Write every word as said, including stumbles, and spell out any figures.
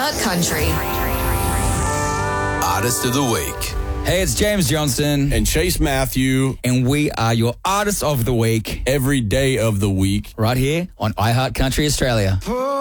iHeart Country. Artist of the Week. Hey, it's James Johnson. And Chase Matthew. And we are your Artist of the Week. Every day of the week. Right here on iHeart Country Australia.